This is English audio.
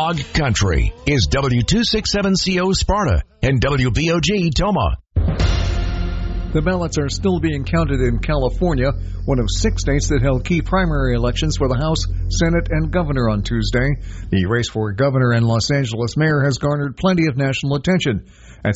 Dog Country is W267CO Sparta and WBOG Toma. The ballots are still being counted in California, one of 6 states that held key primary elections for the House, Senate, and governor on Tuesday. The race for governor and Los Angeles mayor has garnered plenty of national attention. At